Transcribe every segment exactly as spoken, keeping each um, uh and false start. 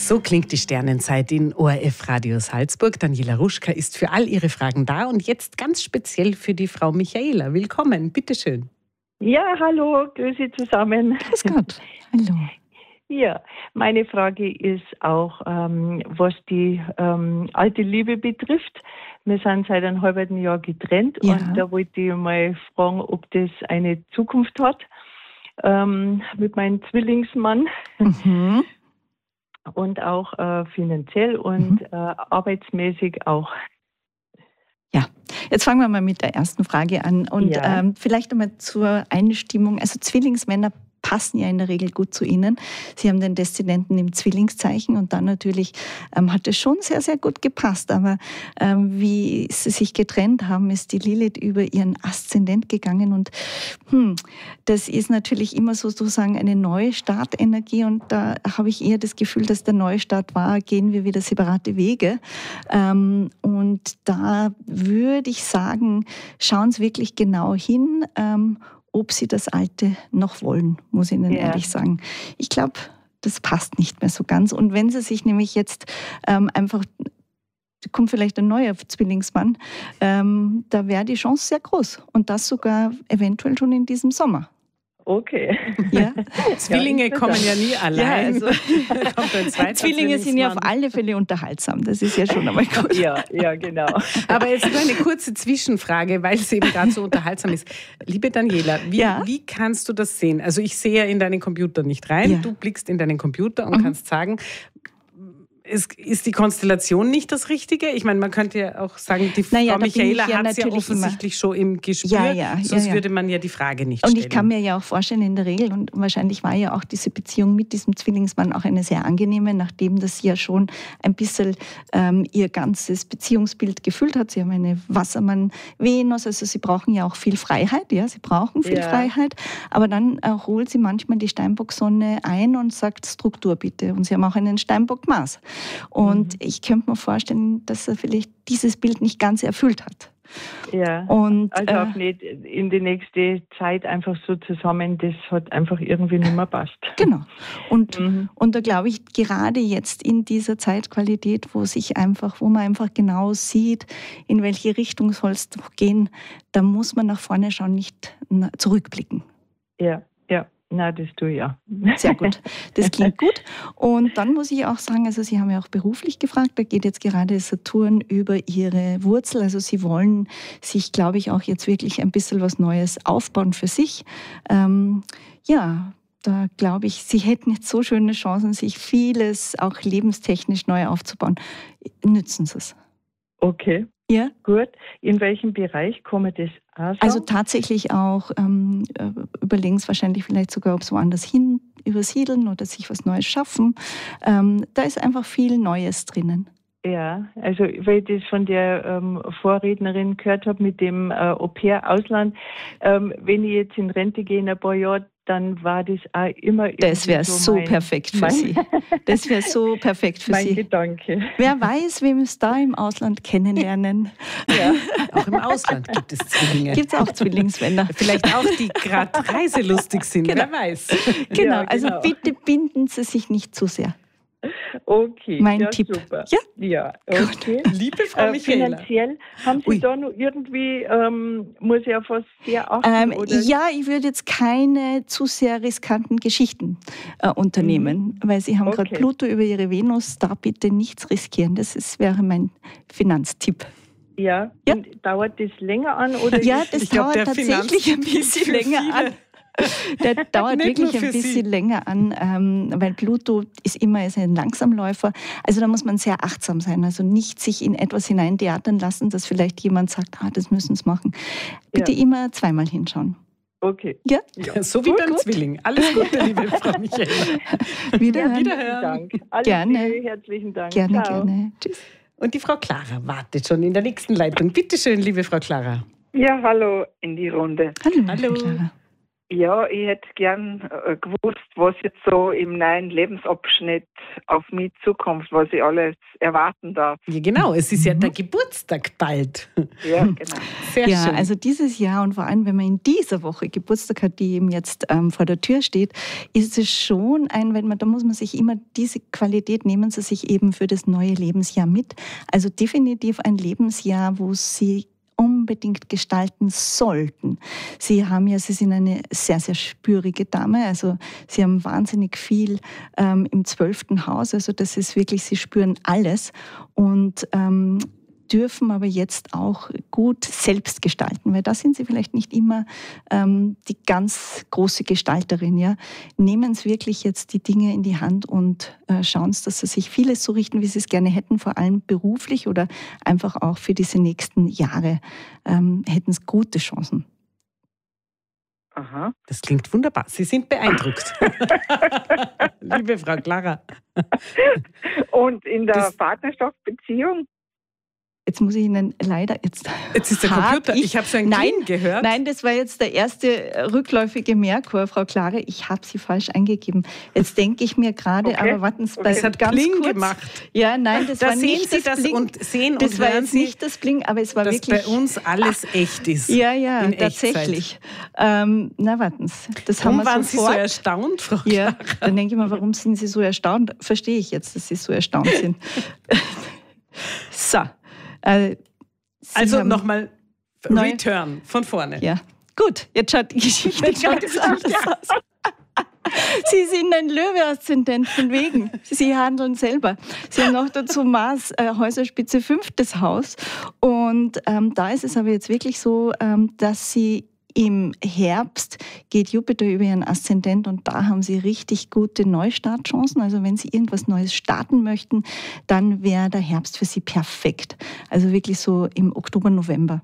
So klingt die Sternenzeit in O R F Radio Salzburg. Daniela Ruschka ist für all ihre Fragen da und jetzt ganz speziell für die Frau Michaela. Willkommen, bitteschön. Ja, hallo, grüße zusammen. Grüß Gott, hallo. Ja, meine Frage ist auch, ähm, was die ähm, alte Liebe betrifft. Wir sind seit einem halben Jahr getrennt Ja. und da wollte ich mal fragen, ob das eine Zukunft hat ähm, mit meinem Zwillingsmann. Mhm. Und auch äh, finanziell und Mhm. äh, arbeitsmäßig auch. Ja, jetzt fangen wir mal mit der ersten Frage an und Ja. ähm, vielleicht einmal zur Einstimmung. Also Zwillingsmänner passen ja in der Regel gut zu Ihnen. Sie haben den Deszendenten im Zwillingszeichen und dann natürlich ähm, hat es schon sehr, sehr gut gepasst. Aber ähm, wie Sie sich getrennt haben, ist die Lilith über ihren Aszendent gegangen und hm, das ist natürlich immer so sozusagen eine neue Startenergie und da habe ich eher das Gefühl, dass der Neustart war, gehen wir wieder separate Wege. Ähm, und da würde ich sagen, schauen Sie wirklich genau hin, ähm, ob Sie das Alte noch wollen, muss ich Ihnen Ja. ehrlich sagen. Ich glaube, das passt nicht mehr so ganz. Und wenn Sie sich nämlich jetzt ähm, einfach, kommt vielleicht ein neuer Zwillingsmann, ähm, da wäre die Chance sehr groß. Und das sogar eventuell schon in diesem Sommer. Okay. Ja? Zwillinge interessant. kommen ja nie allein. also- Da kommt ein zweiter Zwillinge sind ja auf Zwillingsmann. alle Fälle unterhaltsam. Das ist ja schon einmal gut. Ja, ja, genau. Aber jetzt nur eine kurze Zwischenfrage, weil es eben gerade so unterhaltsam ist. Liebe Daniela, wie, Ja? wie kannst du das sehen? Also ich sehe ja in deinen Computer nicht rein. Ja. Du blickst in deinen Computer und Mhm. kannst sagen, ist, ist die Konstellation nicht das Richtige? Ich meine, man könnte ja auch sagen, die Naja, Frau da bin ich Michaela ja hat es ja natürlich offensichtlich schon im Gespür. Ja, ja, ja, sonst ja. würde man ja die Frage nicht Und stellen. ich kann mir ja auch vorstellen, in der Regel, und wahrscheinlich war ja auch diese Beziehung mit diesem Zwillingsmann auch eine sehr angenehme, nachdem das ja schon ein bisschen ähm, ihr ganzes Beziehungsbild gefüllt hat. Sie haben eine Wassermann-Venus, also sie brauchen ja auch viel Freiheit, ja, sie brauchen viel Ja. Freiheit, aber dann äh, holt sie manchmal die Steinbock-Sonne ein und sagt Struktur bitte. Und sie haben auch einen Steinbock-Mars. Und ich könnte mir vorstellen, dass er vielleicht dieses Bild nicht ganz erfüllt hat. Ja. Und Also auch äh, nicht in die nächste Zeit einfach so zusammen, das hat einfach irgendwie nicht mehr passt. genau. Und Mhm. Und da glaube ich, gerade jetzt in dieser Zeitqualität, wo sich einfach, wo man einfach genau sieht, in welche Richtung soll es doch gehen, da muss man nach vorne schauen, nicht na- zurückblicken. Ja, ja. Na, das tue ich ja. Sehr gut. Das klingt gut. Und dann muss ich auch sagen, also Sie haben ja auch beruflich gefragt, da geht jetzt gerade Saturn über Ihre Wurzel. Also Sie wollen sich, glaube ich, auch jetzt wirklich ein bisschen was Neues aufbauen für sich. Ähm, ja, da glaube ich, Sie hätten jetzt so schöne Chancen, sich vieles auch lebenstechnisch neu aufzubauen. Nützen Sie es. Okay, Ja? gut. In welchem Bereich komme das auch Also so? tatsächlich auch, ähm, äh, überlegen Sie wahrscheinlich vielleicht sogar, ob Sie woanders hin übersiedeln oder sich was Neues schaffen. Ähm, da ist einfach viel Neues drinnen. Ja, also weil ich das von der ähm, Vorrednerin gehört habe mit dem äh, Au-pair-Ausland, ähm, wenn ich jetzt in Rente gehe in ein paar Jahren, dann war das auch immer Das irgendwie wäre so mein, perfekt für mein, Sie. Das wäre so perfekt für mein Sie. Gedanke. Wer weiß, wem es da im Ausland kennenlernen. Ja. Auch im Ausland gibt es Zwillinge. Gibt es auch Zwillingsmänner. Vielleicht auch, die gerade reiselustig sind, Genau. wer weiß. Genau, Ja, also genau. bitte binden Sie sich nicht zu sehr. Okay, Mein ja, Tipp. super. Ja? Ja, okay. Liebe Frau Äh, Michaela. finanziell, haben Sie Ui. da noch irgendwie, ähm, muss ich auf was sehr achten? Ähm, oder? ja, ich würde jetzt keine zu sehr riskanten Geschichten äh, unternehmen, weil Sie haben gerade Okay. Pluto über Ihre Venus, da bitte nichts riskieren. Das ist, wäre mein Finanztipp. Ja, Ja. und dauert das länger an? Oder Ja, ist das Ich glaub, dauert der tatsächlich ein Finanztipp bisschen für länger viele. an. Der dauert Nicht nur wirklich für ein bisschen Sie. länger an, ähm, weil Pluto ist immer ist ein Langsamläufer. Also da muss man sehr achtsam sein. Also nicht sich in etwas hineintheatern lassen, dass vielleicht jemand sagt, ah, das müssen Sie machen. Bitte Ja. immer zweimal hinschauen. Okay. Ja, So wie Gut, beim gut. Zwilling. Alles Gute, liebe Frau Michaela. wiederhören. Wiederhören. Dank. Alles Gerne. Liebe, herzlichen Dank. Gerne, Ciao. gerne. Tschüss. Und die Frau Clara wartet schon in der nächsten Leitung. Bitte schön, liebe Frau Clara. Ja, hallo in die Runde. Hallo, Hallo. Clara. Ja, ich hätte gern äh, gewusst, was jetzt so im neuen Lebensabschnitt auf mich zukommt, was ich alles erwarten darf. Ja, genau, es ist ja der Geburtstag bald. Ja, genau. Sehr ja, schön. also dieses Jahr und vor allem, wenn man in dieser Woche Geburtstag hat, die eben jetzt ähm, vor der Tür steht, ist es schon ein, wenn man, da muss man sich immer diese Qualität nehmen Sie sich eben für das neue Lebensjahr mit. Also definitiv ein Lebensjahr, wo Sie unbedingt gestalten sollten. Sie haben ja, Sie sind eine sehr, sehr spürige Dame, also Sie haben wahnsinnig viel ähm, im zwölften Haus, also das ist wirklich, Sie spüren alles und ähm, dürfen aber jetzt auch gut selbst gestalten, weil da sind Sie vielleicht nicht immer ähm, die ganz große Gestalterin. Ja? Nehmen Sie wirklich jetzt die Dinge in die Hand und äh, schauen Sie, dass Sie sich vieles so richten, wie Sie es gerne hätten, vor allem beruflich oder einfach auch für diese nächsten Jahre ähm, hätten Sie gute Chancen. Aha. Das klingt wunderbar. Sie sind beeindruckt. Liebe Frau Clara. Und in der Das- Partnerschaftsbeziehung? Jetzt muss ich Ihnen leider jetzt. Jetzt ist der hab Computer. Ich, ich habe so ein nein, Kling gehört. Nein, das war jetzt der erste rückläufige Merkur, Frau Clara. Ich habe Sie falsch eingegeben. Jetzt denke ich mir gerade, Okay. aber warten Sie, Okay. Es hat ganz Kling kurz. gemacht. Ja, nein, das Da war sehen nicht Sie das das Bling. und sehen Das und war hören jetzt Sie, nicht das Bling, aber es war dass wirklich. bei uns alles echt ist. Ja, ja, in Echtzeit. tatsächlich. Ähm, na, warten Sie. Das Warum haben wir waren Sie so sofort. erstaunt, Frau Ja, Clara? dann denke ich mir, warum sind Sie so erstaunt? Verstehe ich jetzt, dass Sie so erstaunt sind. So. Äh, Sie Also haben- nochmal Neu- Return von vorne. Ja, gut, jetzt schaut die Geschichte ganz anders aus. Sie sind ein Löwe-Aszendent von wegen. Sie handeln selber. Sie haben noch dazu Mars, äh, Häuserspitze fünftes Haus. Und ähm, da ist es aber jetzt wirklich so, ähm, dass Sie im Herbst geht Jupiter über Ihren Aszendent und da haben Sie richtig gute Neustartchancen. Also wenn Sie irgendwas Neues starten möchten, dann wäre der Herbst für Sie perfekt. Also wirklich so im Oktober, November.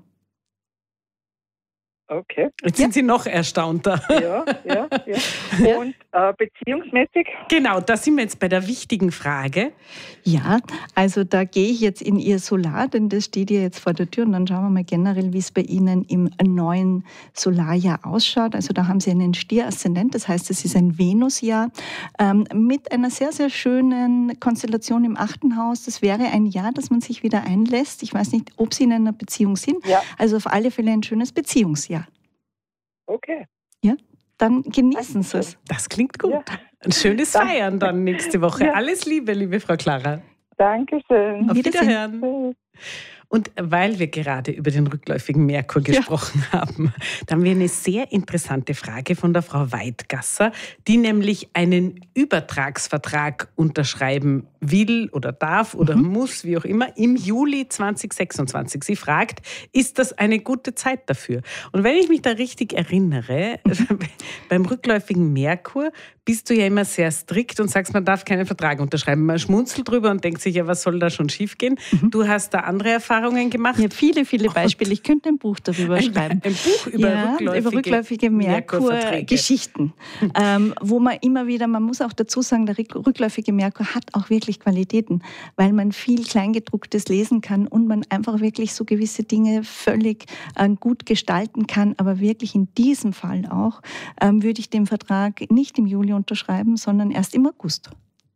Okay. Jetzt sind Sie noch erstaunter. Ja, ja, ja. Und äh, beziehungsmäßig? Genau, da sind wir jetzt bei der wichtigen Frage. Ja, also da gehe ich jetzt in Ihr Solar, denn das steht ja jetzt vor der Tür und dann schauen wir mal generell, wie es bei Ihnen im neuen Solarjahr ausschaut. Also da haben Sie einen Stier-Aszendent, das heißt, es ist ein Venusjahr ähm, mit einer sehr, sehr schönen Konstellation im achten Haus. Das wäre ein Jahr, das man sich wieder einlässt. Ich weiß nicht, ob Sie in einer Beziehung sind. Ja. Also auf alle Fälle ein schönes Beziehungsjahr. Okay. Ja, dann genießen Sie es. Das klingt gut. Ja. Ein schönes Danke. Feiern dann nächste Woche. Ja. Alles Liebe, liebe Frau Clara. Dankeschön. Auf Wiedersehen. Wiederhören. Und weil wir gerade über den rückläufigen Merkur gesprochen ja. haben, da haben wir eine sehr interessante Frage von der Frau Weidgasser, die nämlich einen Übertragsvertrag unterschreiben will oder darf oder mhm. muss, wie auch immer, im Juli zweitausendsechsundzwanzig. Sie fragt, ist das eine gute Zeit dafür? Und wenn ich mich da richtig erinnere, mhm. beim rückläufigen Merkur bist du ja immer sehr strikt und sagst, man darf keinen Vertrag unterschreiben. Man schmunzelt drüber und denkt sich, ja, was soll da schon schiefgehen? Mhm. Du hast da andere Erfahrungen gemacht. Ich habe viele, viele Beispiele. Ich könnte ein Buch darüber ein, schreiben. Ein Buch über ja, rückläufige, über rückläufige Merkur-Geschichten. ähm, wo man immer wieder, man muss auch dazu sagen, der rückläufige Merkur hat auch wirklich Qualitäten, weil man viel Kleingedrucktes lesen kann und man einfach wirklich so gewisse Dinge völlig äh, gut gestalten kann. Aber wirklich in diesem Fall auch ähm, würde ich den Vertrag nicht im Juli unterschreiben, sondern erst im August.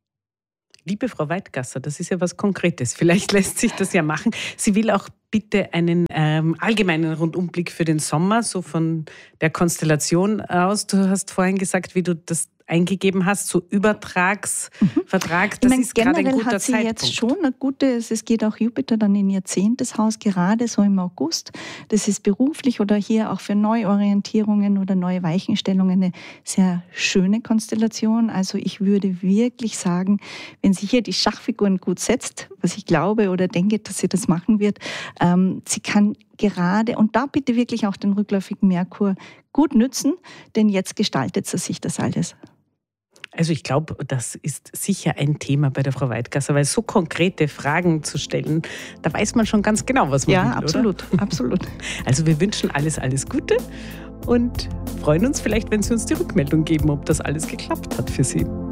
Liebe Frau Weidgasser, das ist ja was Konkretes. Vielleicht lässt sich das ja machen. Sie will auch bitte einen ähm, allgemeinen Rundumblick für den Sommer, so von der Konstellation aus. Du hast vorhin gesagt, wie du das eingegeben hast, so Übertragsvertrag, mhm. das meine, ist gerade ein guter hat sie Zeitpunkt. Jetzt schon eine gute, es geht auch Jupiter dann in ihr zehntes Haus, gerade so im August. Das ist beruflich oder hier auch für Neuorientierungen oder neue Weichenstellungen eine sehr schöne Konstellation. Also ich würde wirklich sagen, wenn sie hier die Schachfiguren gut setzt, was ich glaube oder denke, dass sie das machen wird, ähm, sie kann gerade, und da bitte wirklich auch den rückläufigen Merkur gut nützen, denn jetzt gestaltet sie sich das alles. Also ich glaube, das ist sicher ein Thema bei der Frau Weidgasser, weil so konkrete Fragen zu stellen, da weiß man schon ganz genau, was man ja, will, Ja, absolut, oder? absolut. Also wir wünschen alles, alles Gute und freuen uns vielleicht, wenn Sie uns die Rückmeldung geben, ob das alles geklappt hat für Sie.